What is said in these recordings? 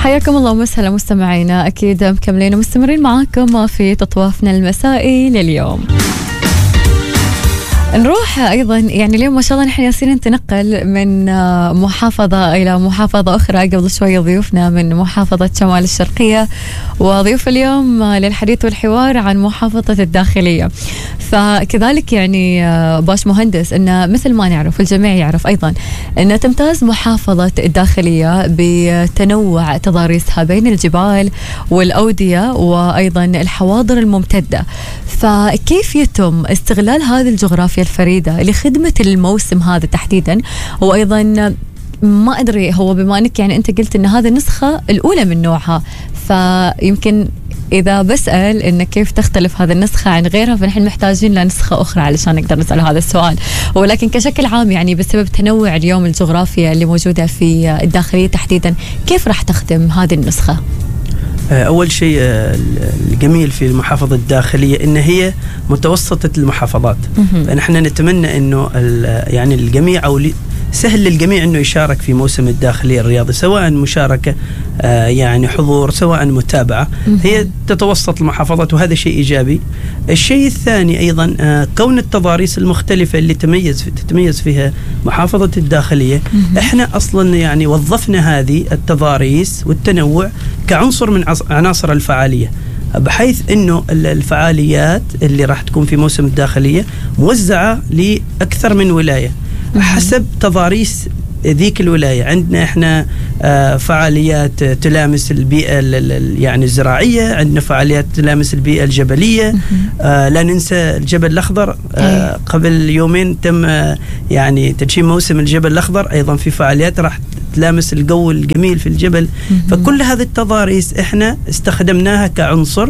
حياكم الله ومسهلا مستمعينا، أكيد مكملين ومستمرين معاكم في تطوافنا المسائي لليوم. نروح أيضا يعني اليوم ما شاء الله نحن ياسين نتنقل من محافظة إلى محافظة أخرى. قبل شوي ضيوفنا من محافظة شمال الشرقية، وضيوف اليوم للحديث والحوار عن محافظة الداخلية. فكذلك يعني باش مهندس أن مثل ما نعرف والجميع يعرف أيضا أن تمتاز محافظة الداخلية بتنوع تضاريسها بين الجبال والأودية وأيضا الحواضر الممتدة. فكيف يتم استغلال هذه الجغرافيا الفريدة لخدمة الموسم هذا تحديدا؟ وأيضا ما أدري، هو بما أنك يعني أنت قلت أن هذه النسخة الأولى من نوعها، فيمكن إذا بسأل إن كيف تختلف هذه النسخة عن غيرها فنحن محتاجين لنسخة أخرى علشان نقدر نسأل هذا السؤال. ولكن كشكل عام يعني بسبب تنوع اليوم الجغرافيا اللي موجودة في الداخلية تحديدا، كيف راح تخدم هذه النسخة؟ أول شيء الجميل في المحافظة الداخلية إن هي متوسطة المحافظات، فنحن نتمنى إنه يعني الجميع أو سهل للجميع إنه يشارك في موسم الداخلية الرياضي، سواء مشاركة يعني حضور سواء متابعة. هي تتوسط المحافظات وهذا شيء إيجابي. الشيء الثاني أيضا كون التضاريس المختلفة اللي تتميز فيها محافظة الداخلية. إحنا أصلا يعني وظفنا هذه التضاريس والتنوع كعنصر من عناصر الفعالية، بحيث إنه الفعاليات اللي راح تكون في موسم الداخلية موزعة لأكثر من ولاية حسب تضاريس ذيك الولاية. عندنا إحنا فعاليات تلامس البيئة يعني الزراعية، عندنا فعاليات تلامس البيئة الجبلية. لا ننسى الجبل الأخضر، قبل يومين تم يعني تدشين موسم الجبل الأخضر، أيضا في فعاليات راح تلامس الجو الجميل في الجبل. فكل هذه التضاريس إحنا استخدمناها كعنصر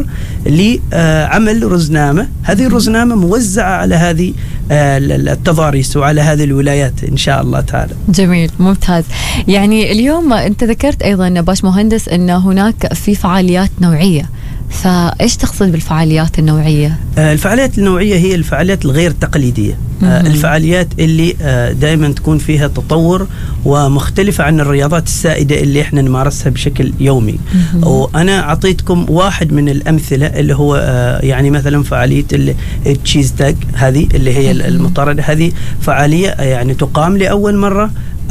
لعمل رزنامة. هذه الرزنامة موزعة على هذه التضاريس وعلى هذه الولايات إن شاء الله تعالى. جميل، ممتاز. يعني اليوم أنت ذكرت أيضا باش مهندس أن هناك في فعاليات نوعية، فإيش تقصد بالفعاليات النوعية؟ الفعاليات النوعية هي الفعاليات الغير تقليدية، الفعاليات اللي دائما تكون فيها تطور ومختلفة عن الرياضات السائدة اللي احنا نمارسها بشكل يومي. وأنا أعطيتكم واحد من الأمثلة اللي هو يعني مثلا فعالية التشيز تاج، هذه اللي هي المطاردة. هذه فعالية يعني تقام لأول مرة.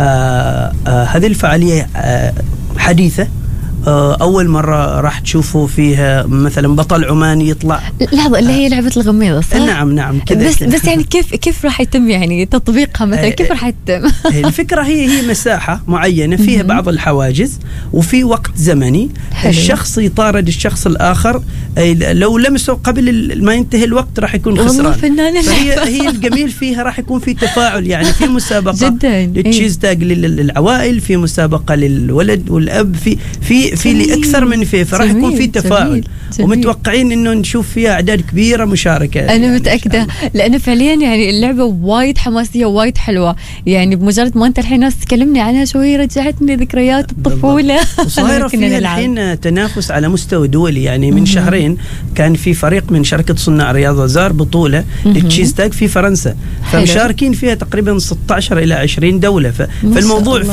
هذه الفعالية حديثة، أول مرة راح تشوفوا فيها مثلا بطل عماني يطلع. لحظة، اللي هي لعبة الغميضة صح؟ نعم كذا. بس يعني كيف راح يتم يعني تطبيقها مثلا؟ كيف راح يتم؟ الفكرة هي مساحة معينة فيها بعض الحواجز وفي وقت زمني. الشخص يطارد الشخص الآخر، لو لمسه قبل ما ينتهي الوقت راح يكون خسران. فهي الجميل فيها راح يكون في تفاعل، يعني في مسابقة للتشيز تاج للعوائل، في مسابقة للولد والأب، في لأكثر من فراح يكون في تفاعل. ومتوقعين إنه نشوف فيها أعداد كبيرة مشاركة. أنا يعني متأكدة، لأنه فعليا يعني اللعبة وايد حماسية وايد حلوة. يعني بمجرد ما أنت الحين ناس تكلمني عنها شوي رجعتني ذكريات الطفولة. وصايرة فيها الحين تنافس على مستوى دولي. يعني من شهرين كان في فريق من شركة صناع رياضة زار بطولة للتشيز تاج في فرنسا، فمشاركين فيها تقريبا 16 إلى 20 دولة. فالموضوع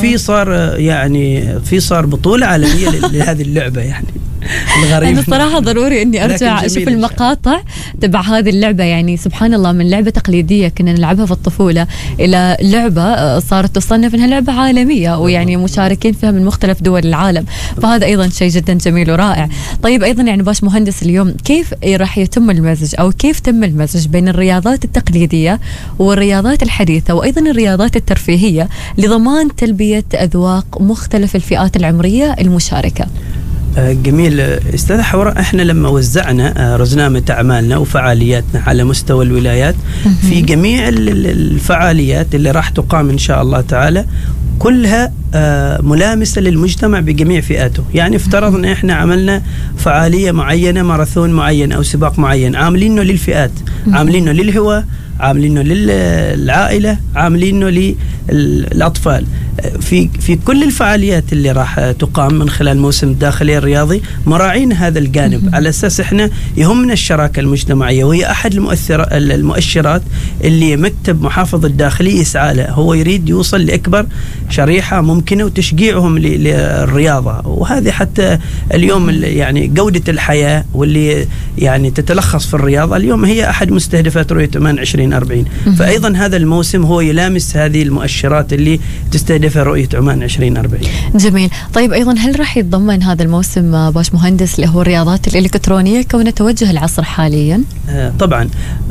في صار بطولة عالمية لهذه اللعبة. يعني الغريب أنا الصراحة ضروري إني أرجع أشوف المقاطع تبع هذه اللعبة. يعني سبحان الله، من لعبة تقليدية كنا نلعبها في الطفولة إلى لعبة صارت تصنف إنها لعبة عالمية، ويعني مشاركين فيها من مختلف دول العالم. فهذا أيضا شيء جدا جميل ورائع. طيب أيضا يعني باش مهندس، اليوم كيف راح يتم المزج أو كيف تم المزج بين الرياضات التقليدية والرياضات الحديثة وأيضا الرياضات الترفيهية لضمان تلبية أذواق مختلف الفئات العمرية المشاركة؟ جميل استاذ حوراء. احنا لما وزعنا رزنامة اعمالنا وفعالياتنا على مستوى الولايات في جميع الفعاليات اللي راح تقام ان شاء الله تعالى كلها ملامسة للمجتمع بجميع فئاته. يعني افترضنا احنا عملنا فعالية معينة، ماراثون معين او سباق معين، عاملينه للفئات، عاملينه للهواة، عاملينه للعائلة، عاملينه للأطفال. في كل الفعاليات اللي راح تقام من خلال موسم الداخلية الرياضي مراعين هذا الجانب، على أساس إحنا يهمنا الشراكة المجتمعية، وهي أحد المؤشرات اللي مكتب محافظ الداخلية يسعى له. هو يريد يوصل لأكبر شريحة ممكنة وتشجيعهم للرياضة، وهذه حتى اليوم يعني جودة الحياة واللي يعني تتلخص في الرياضة اليوم هي أحد مستهدفات رؤية عمان 2040. فأيضا هذا الموسم هو يلامس هذه المؤشرات اللي تستهدفها رؤية عمان 2040. جميل. طيب أيضا هل راح يتضمن هذا الموسم باش مهندس اللي هو الرياضات الإلكترونية كونه توجه العصر حاليا؟ طبعا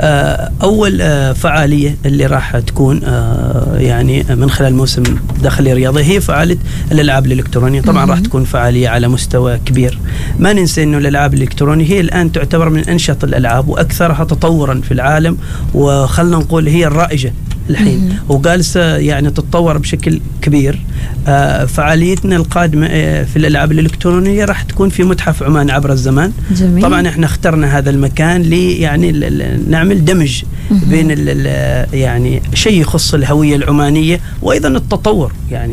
أول فعالية اللي راح تكون يعني من خلال موسم داخلي رياضي هي فعالية الألعاب الإلكترونية. طبعا راح تكون فعالية على مستوى كبير. ما ننسى أنه الألعاب الإلكترونية هي الآن تعتبر من أنشط الألعاب وأكثرها تطورا في العالم، وخلنا نقول هي الرائجة الحين وجالسة يعني تتطور بشكل كبير. فعاليتنا القادمة في الألعاب الإلكترونية راح تكون في متحف عمان عبر الزمان. جميل. طبعا احنا اخترنا هذا المكان يعني نعمل دمج بين يعني شيء يخص الهوية العمانية وأيضا التطور. يعني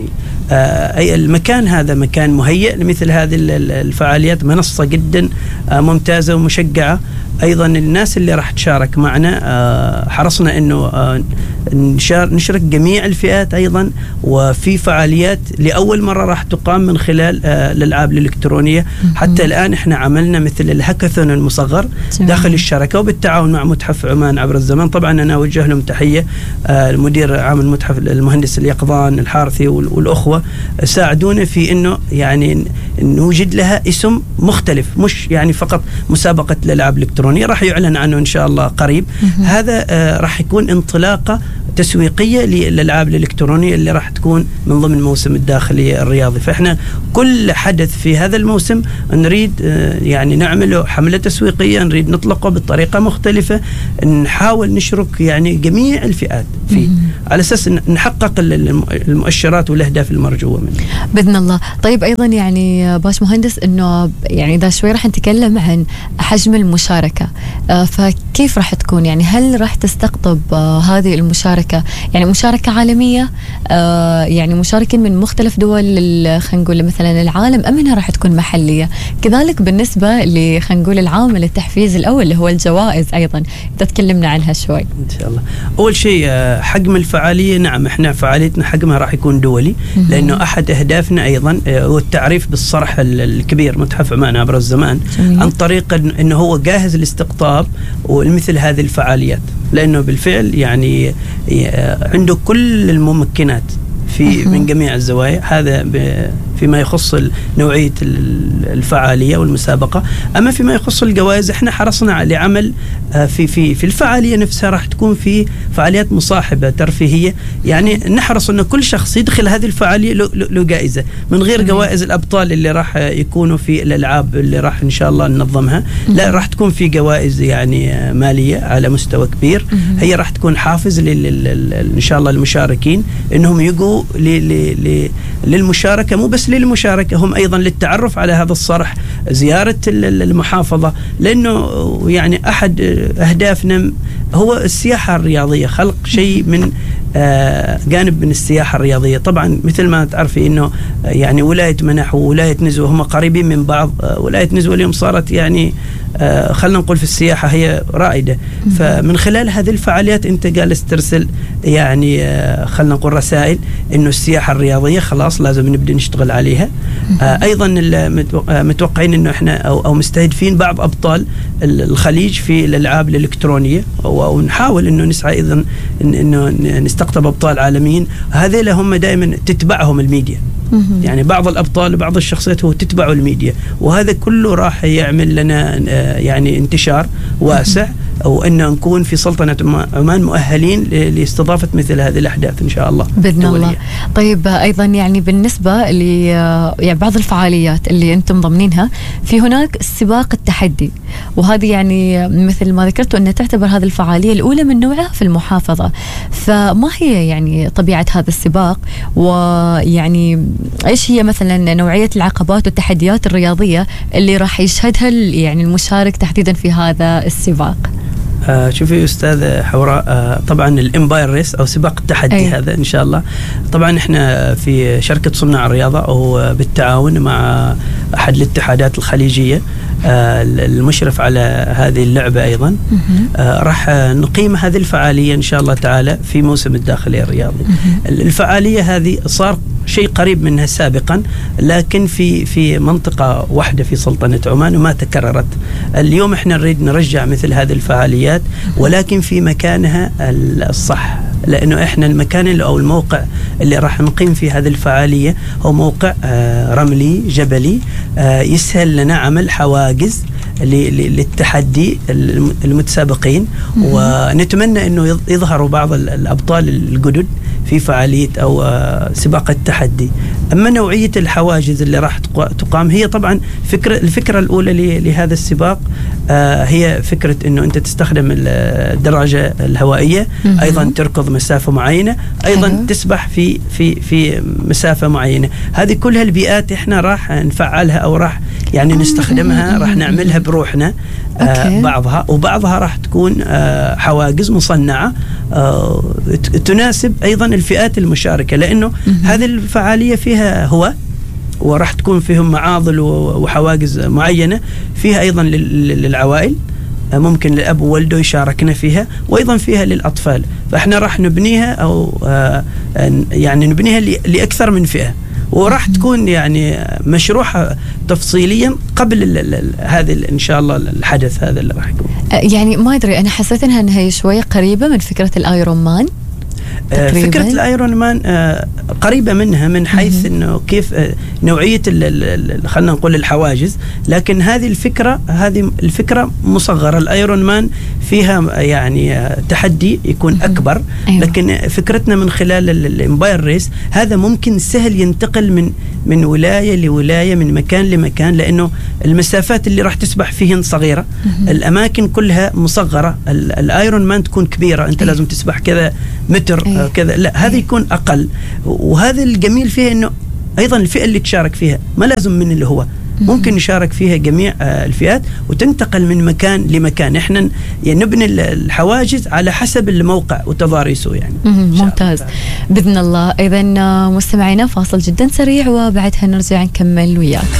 المكان هذا مكان مهيئ لمثل هذه الفعاليات، منصة جدا ممتازة ومشجعة. أيضا الناس اللي راح تشارك معنا حرصنا أنه نشارك جميع الفئات أيضا، وفي فعاليات لأول مرة راح تقام من خلال الألعاب الإلكترونية. حتى الآن إحنا عملنا مثل الهاكاثون المصغر داخل الشركة وبالتعاون مع متحف عمان عبر الزمان. طبعا أنا أوجه لهم تحية، المدير عام المتحف المهندس اليقظان الحارثي والأخوة ساعدونا في أنه يعني نوجد لها اسم مختلف، مش يعني فقط مسابقة الألعاب الإلكترونية، راح يعلن عنه إن شاء الله قريب. هذا راح يكون انطلاقة تسويقية للألعاب الإلكترونية اللي راح تكون من ضمن موسم الداخلي الرياضي. فإحنا كل حدث في هذا الموسم نريد يعني نعمله حملة تسويقية، نريد نطلقه بطريقة مختلفة، نحاول نشرك يعني جميع الفئات فيه على أساس نحقق المؤشرات والأهداف المرجوة منه بإذن الله. طيب أيضا يعني باش مهندس إنه يعني إذا شوي راح نتكلم عن حجم المشاركة، فكيف راح تكون؟ يعني هل راح تستقطب هذه المشاركة يعني مشاركة عالمية، يعني مشاركين من مختلف دول خلينا نقول مثلا العالم، أم أنها راح تكون محلية؟ كذلك بالنسبة خلينا نقول العامل التحفيز الأول اللي هو الجوائز أيضا إذا تكلمنا عنها شوي. إن شاء الله. أول شيء حجم الفعالية، نعم إحنا فعاليتنا حجمها راح يكون دولي، لأنه أحد أهدافنا أيضا هو التعريف بالصرح الكبير متحف عمان عبر الزمان. جميل. عن طريق أنه هو جاهز لاستقطاب ومثل هذه الفعاليات، لأنه بالفعل يعني عنده كل الممكنات من جميع الزوايا. هذا فيما يخص نوعية الفعالية والمسابقة. أما فيما يخص الجوائز احنا حرصنا لعمل في الفعالية نفسها راح تكون في فعاليات مصاحبة ترفيهية، يعني نحرص أن كل شخص يدخل هذه الفعالية له جائزة، من غير جوائز الأبطال اللي راح يكونوا في الألعاب اللي راح إن شاء الله ننظمها. لا، راح تكون في جوائز يعني مالية على مستوى كبير، هي راح تكون حافز إن شاء الله المشاركين إنهم يجوا للمشاركة، مو بس للمشاركة، هم أيضا للتعرف على هذا الصرح، زيارة المحافظة، لأنه يعني أحد أهدافنا هو السياحة الرياضية، خلق شيء من جانب من السياحة الرياضية. طبعا مثل ما تعرفي إنه يعني ولاية منح وولاية نزوة هم قريبين من بعض. ولاية نزوة اليوم صارت يعني خلنا نقول في السياحة هي رائدة. فمن خلال هذه الفعاليات أنت جالس ترسل يعني خلنا نقول رسائل إنه السياحة الرياضية خلاص لازم نبدأ نشتغل عليها. أيضا متوقعين إنه إحنا أو مستهدفين بعض أبطال الخليج في الألعاب الإلكترونية، ونحاول إنه نسعى إذن إنه نستقطب أبطال عالميين. هذيلا هم دائما تتبعهم الميديا، يعني بعض الأبطال وبعض الشخصيات هو تتبعوا الميديا، وهذا كله راح يعمل لنا يعني انتشار واسع، أو أن نكون في سلطنة عمان مؤهلين لاستضافة مثل هذه الأحداث إن شاء الله بإذن الله. طيب أيضا يعني بالنسبة يعني بعض الفعاليات اللي أنتم ضمنينها، في هناك سباق التحدي، وهذه يعني مثل ما ذكرتوا أنها تعتبر هذه الفعالية الأولى من نوعها في المحافظة. فما هي يعني طبيعة هذا السباق، ويعني إيش هي مثلا نوعية العقبات والتحديات الرياضية اللي راح يشهدها يعني المشارك تحديدا في هذا السباق؟ شوفي أستاذ حوراء، طبعا الإمباير ريس أو سباق التحدي هذا إن شاء الله، طبعا إحنا في شركة صناع الرياضة أو بالتعاون مع أحد الاتحادات الخليجية المشرف على هذه اللعبة أيضا، راح نقيم هذه الفعالية إن شاء الله تعالى في موسم الداخلي الرياضي. الفعالية هذه صار شيء قريب منها سابقا، لكن في منطقة واحدة في سلطنة عمان وما تكررت. اليوم احنا نريد نرجع مثل هذه الفعاليات ولكن في مكانها الصح، لأنه احنا المكان أو الموقع اللي راح نقيم فيه هذه الفعالية هو موقع رملي جبلي، يسهل لنا عمل حواجز للتحدي المتسابقين، ونتمنى أنه يظهروا بعض الأبطال الجدد في فعالية أو سباق التحدي. أما نوعية الحواجز اللي راح تقام هي طبعا الفكرة الأولى لهذا السباق هي فكرة أنه أنت تستخدم الدراجة الهوائية، أيضا تركض مسافة معينة، أيضا تسبح في مسافة معينة. هذه كلها البيئات إحنا راح نفعلها أو راح يعني نستخدمها، راح نعملها بروحنا. وبعضها راح تكون حواجز مصنعة تناسب أيضا الفئات المشاركة، لأنه هذه الفعالية فيها هواء وراح تكون فيهم معاضل وحواجز معينة، فيها أيضا للعوائل، ممكن الأب وولده يشاركنا فيها، وأيضا فيها للأطفال. فإحنا راح نبنيها أو يعني نبنيها لأكثر من فئة، وراح تكون يعني مشروحة تفصيليا قبل هذا إن شاء الله الحدث هذا اللي راح يكون. يعني ما أدري، أنا حسيت إنها هي شوية قريبة من فكرة الآيرون مان. فكرة الآيرون مان قريبة منها من حيث أنه كيف نوعية خلنا نقول الحواجز، لكن هذه الفكرة مصغرة. الآيرون مان فيها يعني تحدي يكون أكبر، لكن فكرتنا من خلال الإمباير ريس هذا ممكن سهل ينتقل من ولاية لولاية، من مكان لمكان، لأنه المسافات اللي راح تسبح فيهن صغيرة، الأماكن كلها مصغرة. الآيرون مان تكون كبيرة، أنت لازم تسبح كذا متر كذا، لا هذا يكون أقل. وهذا الجميل فيها أنه أيضا الفئة اللي تشارك فيها ما لازم من اللي هو، ممكن يشارك فيها جميع الفئات وتنتقل من مكان لمكان. احنا نبني الحواجز على حسب الموقع وتضاريسه يعني. ممتاز بإذن الله. إذا مستمعينا فاصل جدا سريع وبعدها نرجع نكمل وياكم.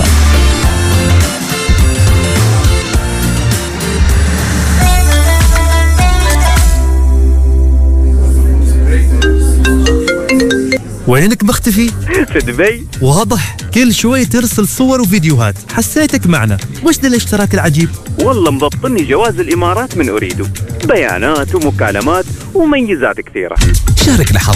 وينك مختفي؟ في دبي. واضح كل شوي ترسل صور وفيديوهات، حسيتك معنا. وش ذا الاشتراك العجيب؟ والله مبطلني جواز الإمارات من أريده، بيانات ومكالمات وميزات كثيرة. شارك لحظة